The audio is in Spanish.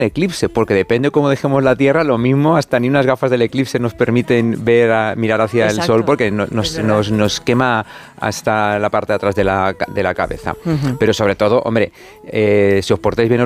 eclipse, porque depende cómo dejemos la Tierra, lo mismo hasta ni unas gafas del eclipse nos permiten mirar hacia el sol, porque nos quema hasta la parte de atrás de la cabeza. Pero sobre todo, hombre, si os portáis bien